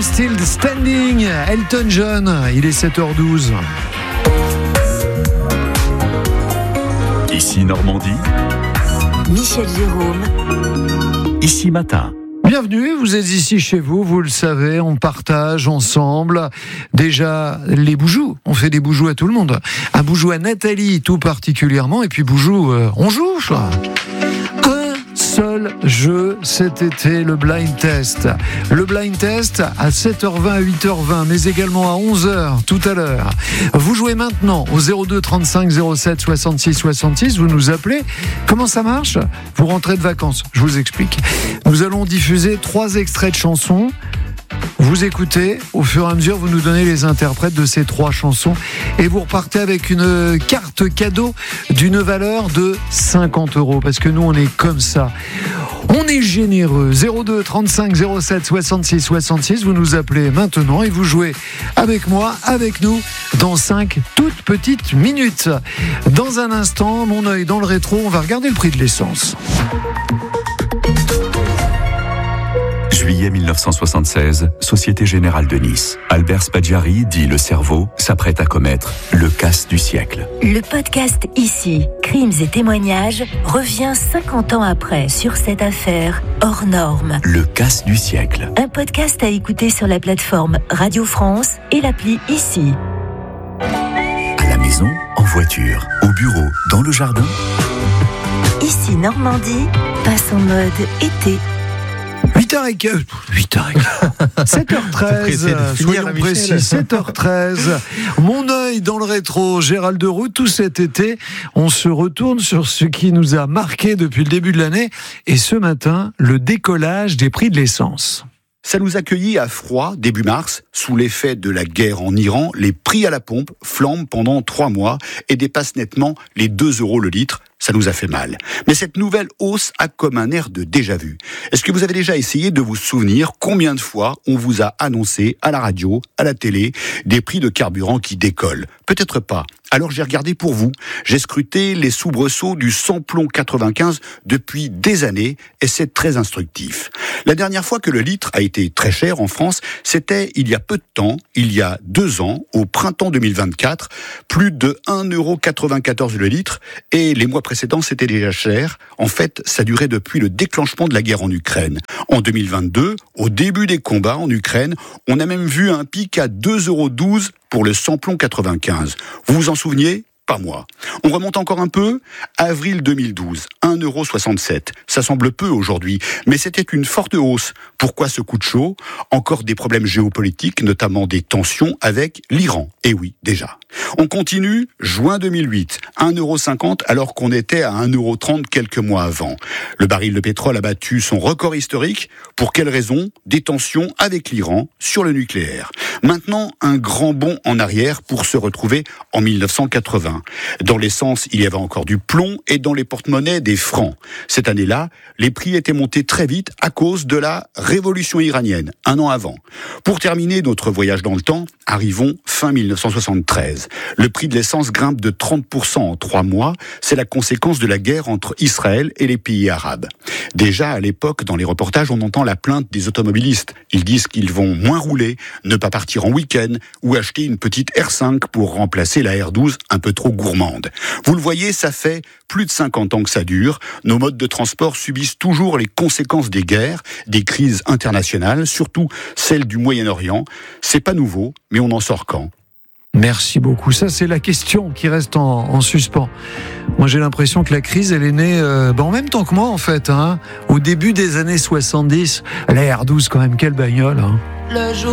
Still Standing, Elton John, il est 7h12. Ici Normandie, Michel Jérôme, ici Matin. Bienvenue, vous êtes ici chez vous, vous le savez, on partage ensemble déjà les boujous, on fait des boujous à tout le monde. Un boujou à Nathalie tout particulièrement, et puis boujou, on joue ça. Seul jeu cet été, le blind test. Le blind test à 7h20, à 8h20, mais également à 11h tout à l'heure. Vous jouez maintenant au 02 35 07 66 66, vous nous appelez. Comment ça marche ? Vous rentrez de vacances, je vous explique. Nous allons diffuser 3 extraits de chansons. Vous écoutez, au fur et à mesure, vous nous donnez les interprètes de ces 3 chansons et vous repartez avec une carte cadeau d'une valeur de 50 €. Parce que nous, on est comme ça. On est généreux. 02 35 07 66 66. Vous nous appelez maintenant et vous jouez avec moi, avec nous, dans 5 toutes petites minutes. Dans un instant, mon œil dans le rétro, on va regarder le prix de l'essence. Juillet 1976, Société Générale de Nice. Albert Spaggiari, dit le cerveau, s'apprête à commettre le casse du siècle. le podcast Ici, crimes et témoignages, revient 50 ans après sur cette affaire hors norme. Le casse du siècle. Un podcast à écouter sur la plateforme Radio France et l'appli Ici. À la maison, en voiture, au bureau, dans le jardin. Ici Normandie passe en mode été. 8h15, 7h13, soyons précis, 7h13. Mon œil dans le rétro, Gérald Deroux, tout cet été, on se retourne sur ce qui nous a marqué depuis le début de l'année. Et ce matin, le décollage des prix de l'essence. Ça nous accueillit à froid, début mars. Sous l'effet de la guerre en Iran, les prix à la pompe flambent pendant 3 mois et dépassent nettement les 2 € le litre. Ça nous a fait mal. Mais cette nouvelle hausse a comme un air de déjà-vu. Est-ce que vous avez déjà essayé de vous souvenir combien de fois on vous a annoncé à la radio, à la télé, des prix de carburant qui décollent ? Peut-être pas. Alors j'ai regardé pour vous. J'ai scruté les soubresauts du samplon 95 depuis des années et c'est très instructif. La dernière fois que le litre a été très cher en France, c'était il y a peu de temps, il y a 2 ans, au printemps 2024, plus de 1,94 € le litre et les mois précédents c'était déjà cher. En fait, ça durait depuis le déclenchement de la guerre en Ukraine. En 2022, au début des combats en Ukraine, on a même vu un pic à 2,12 € pour le samplon 95. Vous vous en souveniez ? Pas moi. On remonte encore un peu. Avril 2012, 1,67 €. Ça semble peu aujourd'hui, mais c'était une forte hausse. Pourquoi ce coup de chaud ? Encore des problèmes géopolitiques, notamment des tensions avec l'Iran. Et oui, déjà. On continue, juin 2008, 1,50 € alors qu'on était à 1,30 € quelques mois avant. Le baril de pétrole a battu son record historique. Pour quelle raison ? Des tensions avec l'Iran sur le nucléaire. Maintenant, un grand bond en arrière pour se retrouver en 1980. Dans l'essence, il y avait encore du plomb et dans les porte-monnaies des francs. Cette année-là, les prix étaient montés très vite à cause de la révolution iranienne, 1 an avant. Pour terminer notre voyage dans le temps, arrivons fin 1973. Le prix de l'essence grimpe de 30% en 3 mois. C'est la conséquence de la guerre entre Israël et les pays arabes. Déjà, à l'époque, dans les reportages, on entend la plainte des automobilistes. Ils disent qu'ils vont moins rouler, ne pas partir en week-end ou acheter une petite R5 pour remplacer la R12 un peu trop gourmande. Vous le voyez, ça fait plus de 50 ans que ça dure. Nos modes de transport subissent toujours les conséquences des guerres, des crises internationales, surtout celles du Moyen-Orient. C'est pas nouveau, mais on en sort quand ? Merci beaucoup. Ça, c'est la question qui reste en suspens. Moi, j'ai l'impression que la crise, elle est née en même temps que moi, en fait. Au début des années 70. La R12, quand même, quelle bagnole. Le jour